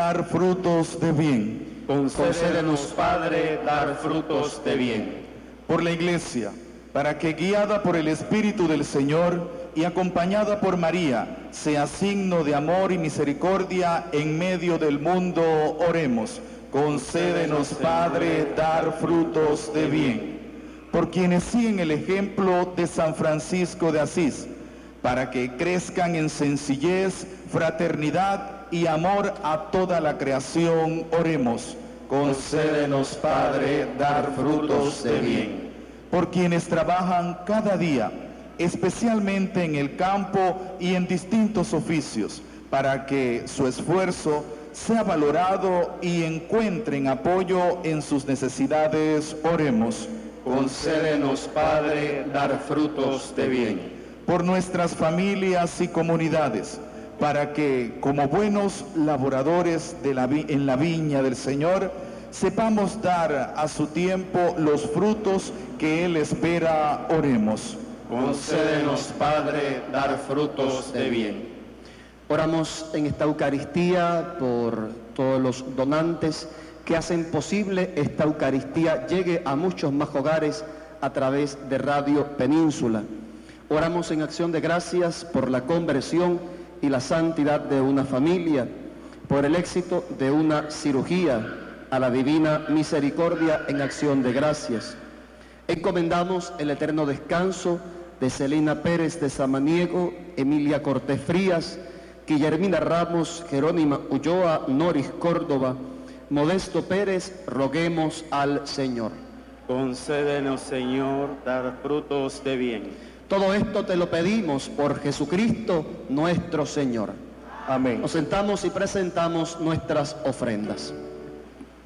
dar frutos de bien. Concédenos, Padre, dar frutos de bien. Por la Iglesia, para que guiada por el Espíritu del Señor y acompañada por María, sea signo de amor y misericordia en medio del mundo, oremos. Concédenos, Padre, dar frutos de bien. Por quienes siguen el ejemplo de San Francisco de Asís, para que crezcan en sencillez, fraternidad y amor a toda la creación, oremos. Concédenos, Padre, dar frutos de bien. Por quienes trabajan cada día, especialmente en el campo y en distintos oficios, para que su esfuerzo sea valorado y encuentren apoyo en sus necesidades, oremos. Concédenos, Padre, dar frutos de bien. Por nuestras familias y comunidades, para que, como buenos laboradores en la viña del Señor, sepamos dar a su tiempo los frutos que Él espera, oremos. Concédenos, Padre, dar frutos de bien. Oramos en esta Eucaristía por todos los donantes que hacen posible esta Eucaristía llegue a muchos más hogares a través de Radio Península. Oramos en acción de gracias por la conversión y la santidad de una familia, por el éxito de una cirugía, a la divina misericordia en acción de gracias. Encomendamos el eterno descanso de Celina Pérez de Samaniego, Emilia Cortés Frías, Guillermina Ramos, Jerónima Ulloa, Noris Córdoba, Modesto Pérez, roguemos al Señor. Concédenos, Señor, dar frutos de bien. Todo esto te lo pedimos por Jesucristo nuestro Señor. Amén. Nos sentamos y presentamos nuestras ofrendas.